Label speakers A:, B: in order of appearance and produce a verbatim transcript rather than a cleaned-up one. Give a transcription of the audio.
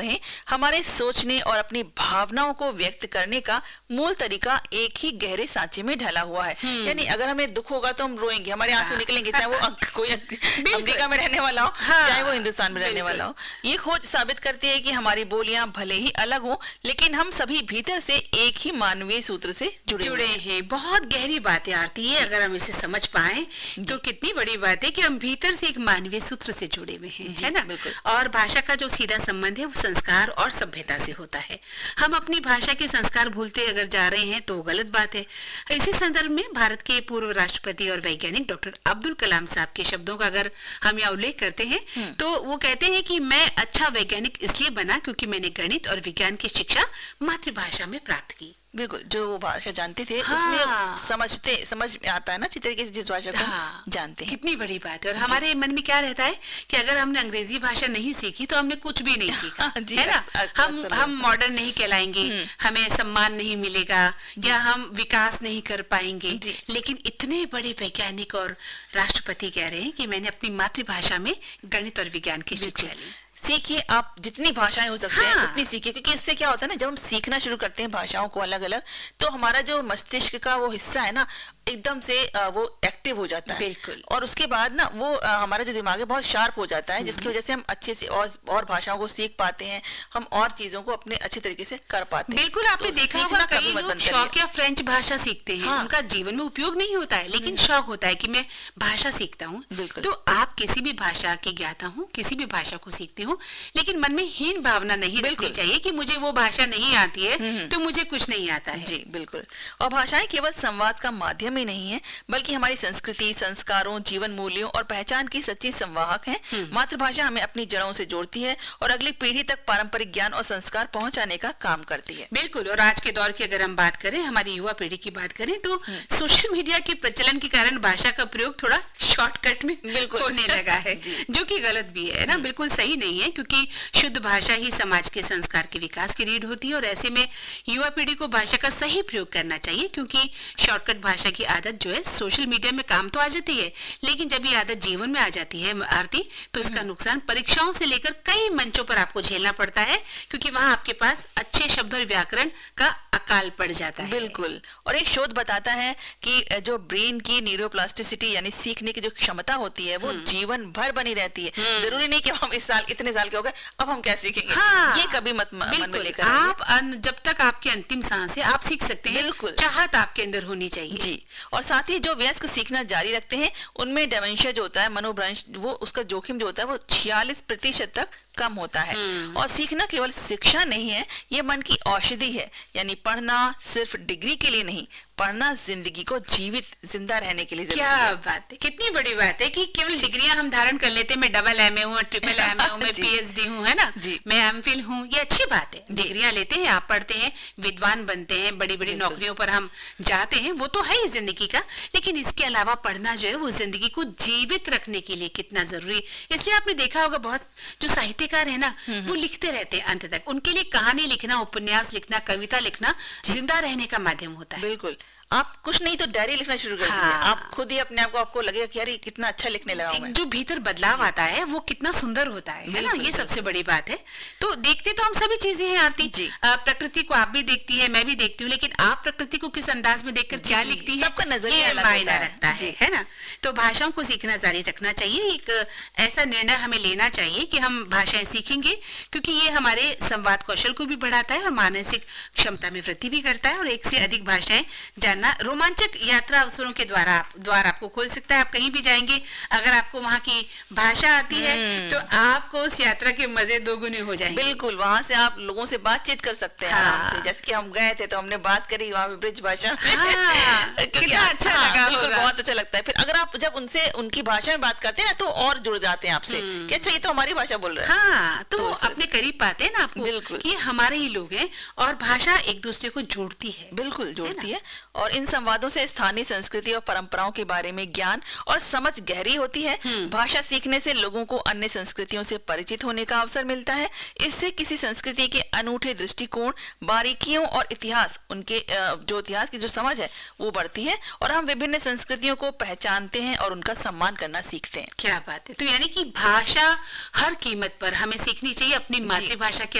A: रहें, हमारे सोचने और अपनी भावनाओं को व्यक्त करने का मूल तरीका एक ही गहरे सांचे में ढला हुआ है। यानी अगर हमें दुख होगा तो हम रोएंगे, हमारे आंसू निकलेंगे, चाहे वो कोई अमेरिका में रहने वाला हो, हाँ, चाहे वो हिंदुस्तान में रहने वाला हो। ये खोज साबित करती है कि हमारी बोलियां भले ही अलग हो, लेकिन हम सभी भीतर से एक ही मानवीय सूत्र से जुड़े
B: जुड़े हैं। बहुत गहरी बातें आती है, अगर हम इसे समझ पाए तो कितनी बड़ी बात है कि हम भीतर से एक मानवीय सूत्र से जुड़े हुए हैं, है ना। और भाषा का जो सीधा संबंध है वो संस्कार और सभ्यता से होता है। हम अपनी भाषा के संस्कार भूलते अगर जा रहे हैं तो गलत बात है। इसी संदर्भ में भारत के पूर्व राष्ट्रपति और वैज्ञानिक डॉक्टर अब्दुल कलाम साहब के शब्दों का अगर हम यहाँ उल्लेख करते हैं तो वो कहते हैं कि मैं अच्छा वैज्ञानिक इसलिए बना क्योंकि मैंने गणित और विज्ञान की शिक्षा मातृभाषा में प्राप्त की।
A: बिल्कुल, जो वो भाषा जानते थे, हाँ, उसमें समझते समझ में आता है ना, जिस तरीके से जिस भाषा को हाँ, जानते हैं।
B: कितनी बड़ी बात है। और हमारे मन में क्या रहता है कि अगर हमने अंग्रेजी भाषा नहीं सीखी तो हमने कुछ भी नहीं सीखा, है ना। हम हम मॉडर्न नहीं कहलाएंगे, हमें सम्मान नहीं मिलेगा या हम विकास नहीं कर पाएंगे। लेकिन इतने बड़े वैज्ञानिक और राष्ट्रपति कह रहे हैं कि मैंने अपनी मातृभाषा में गणित और विज्ञान की शिक्षा ली।
A: सीखिए, आप जितनी भाषाएं हो सकते हैं, हाँ, उतनी सीखिए, क्योंकि इससे क्या होता है ना, जब हम सीखना शुरू करते हैं भाषाओं को अलग अलग, तो हमारा जो मस्तिष्क का वो हिस्सा है ना, एकदम से वो एक्टिव हो जाता है।
B: बिल्कुल।
A: और उसके बाद ना वो हमारा जो दिमाग है बहुत शार्प हो जाता है, जिसकी वजह से हम अच्छे से और, और भाषाओं को सीख पाते हैं, हम और चीजों को अपने अच्छे तरीके से कर पाते हैं।
B: बिल्कुल, आपने तो देखा होगा कई लोग शौक या फ्रेंच भाषा सीखते हैं, हाँ, उनका जीवन में उपयोग नहीं होता है, लेकिन शौक होता है कि मैं भाषा सीखता हूँ। तो आप किसी भी भाषा के ज्ञाता हूँ, किसी भी भाषा को सीखते हो, लेकिन मन में हीन भावना नहीं रखनी चाहिए कि मुझे वो भाषा नहीं आती है तो मुझे कुछ नहीं आता है।
A: जी बिल्कुल। और भाषाएं केवल संवाद का माध्यम ही नहीं है, बल्कि हमारी संस्कृति, संस्कारों, जीवन मूल्यों और पहचान की सच्ची संवाहक है। मातृभाषा हमें अपनी जड़ों से जोड़ती है और अगली पीढ़ी तक पारंपरिक ज्ञान और संस्कार पहुंचाने का काम करती है।
B: बिल्कुल। और आज के दौर की अगर हम बात करें, हमारी युवा पीढ़ी की बात करें, तो सोशल मीडिया के प्रचलन के कारण भाषा का प्रयोग थोड़ा शॉर्टकट में होने लगा है, जो कि गलत भी है ना, बिल्कुल सही नहीं है, क्योंकि शुद्ध भाषा ही समाज के संस्कार के विकास की रीढ़ होती है। और ऐसे में युवा पीढ़ी को भाषा का सही प्रयोग करना चाहिए, क्योंकि शॉर्टकट भाषा की आदत जो है सोशल मीडिया में काम तो आ जाती है, लेकिन जब ये आदत जीवन में आ जाती है आरती, तो इसका नुकसान परीक्षाओं से लेकर कई मंचों पर आपको झेलना पड़ता है, क्योंकि वहाँ आपके पास अच्छे शब्द और व्याकरण का अकाल पड़ जाता है।
A: बिल्कुल। और एक शोध बताता है कि जो ब्रेन की न्यूरोप्लास्टिसिटी यानी सीखने की जो क्षमता होती है वो जीवन भर बनी रहती है। जरूरी नहीं कि हम इस साल इतने साल के हो गए अब हम क्या सीखेंगे, हाँ, ये कभी मत मन में लेकर
B: आप जब तक आपकी अंतिम सांस है आप सीख सकते हैं। बिल्कुल। चाहत आपके अंदर होनी चाहिए।
A: जी। और साथ ही जो वयस्क सीखना जारी रखते हैं उनमें डेमेंशिया जो होता है, मनोभ्रंश, वो उसका जोखिम जो होता है वो छियालीस प्रतिशत तक कम होता है। और सीखना केवल शिक्षा नहीं है, ये मन की औषधि है। यानी पढ़ना सिर्फ डिग्री के लिए नहीं, पढ़ना जिंदगी को जीवित जिंदा रहने के लिए।
B: क्या बात है, कितनी बड़ी बात है कि केवल डिग्रियां हम धारण कर लेते हैं, मैं डबल एम ए हूँ, ट्रिपल एम ए हूँ, मैं पीएचडी हूँ, है ना, मैं एमफिल हूँ, ये अच्छी बात है। डिग्रियां लेते हैं, आप पढ़ते हैं, विद्वान बनते हैं, बड़ी बड़ी नौकरियों पर हम जाते हैं, वो तो है ही जिंदगी का, लेकिन इसके अलावा पढ़ना जो है वो जिंदगी को जीवित रखने के लिए कितना जरूरी। इसलिए आपने देखा होगा बहुत जो साहित्यकार है ना, वो लिखते रहते हैं अंत तक। उनके लिए कहानी लिखना, उपन्यास लिखना, कविता लिखना जिंदा रहने का माध्यम होता है।
A: बिल्कुल। आप कुछ नहीं तो डायरी लिखना शुरू कर दीजिए, हाँ। आप खुद ही अपने आप को आपको लगेगा कि यार कितना अच्छा लिखने लगा हूं मैं।
B: जो भीतर बदलाव आता है वो कितना सुंदर होता है, है ना, ये सबसे बड़ी बात है। तो देखते तो हम सभी चीजें हैं आरती, प्रकृति को आप भी देखती है, मैं भी देखती हूँ, लेकिन आप प्रकृति को किस अंदाज में देखकर क्या लिखती है,
A: सबका नजरिया
B: मायना रखता है, है ना। तो भाषाओं को सीखना जारी रखना चाहिए। एक ऐसा निर्णय हमें लेना चाहिए कि हम भाषाएं सीखेंगे, क्योंकि ये हमारे संवाद कौशल को भी बढ़ाता है और मानसिक क्षमता में वृद्धि भी करता है। और एक से अधिक भाषाएं जानना रोमांचक यात्रा अवसरों के द्वारा द्वारा आपको खोल सकता है। आप कहीं भी जाएंगे, अगर आपको वहाँ की भाषा आती है तो आपको उस यात्रा के मजे दोगुने हो जाएंगे।
A: बिल्कुल, वहाँ से आप लोगों से बातचीत कर सकते हैं आराम से। जैसे कि हम गए थे तो हमने बात करी वहाँ पे ब्रिज भाषा में,
B: हाँ, कितना अच्छा लगा होगा।
A: बहुत अच्छा लगता है। फिर अगर आप जब उनसे उनकी भाषा में बात करते हैं ना तो और जुड़ जाते हैं आपसे कि अच्छा ये तो हमारी भाषा बोल रहे हैं।
B: हाँ, तो, तो अपने करीब पाते हैं ना आपको। बिल्कुल, ये हमारे ही लोग हैं और भाषा एक दूसरे को जोड़ती है।
A: बिल्कुल जोड़ती है। और इन संवादों से स्थानीय संस्कृति और परंपराओं के बारे में ज्ञान और समझ गहरी होती है। भाषा सीखने से लोगों को अन्य संस्कृतियों से परिचित होने का अवसर मिलता है। इससे किसी संस्कृति के अनूठे दृष्टिकोण, बारीकियों और इतिहास, उनके जो इतिहास की जो समझ है वो बढ़ती है और हम विभिन्न संस्कृतियों को पहचानते हैं और उनका सम्मान करना सीखते हैं।
B: क्या बात है। तो यानी कि भाषा हर कीमत पर हमें सीखनी चाहिए, अपनी मातृभाषा के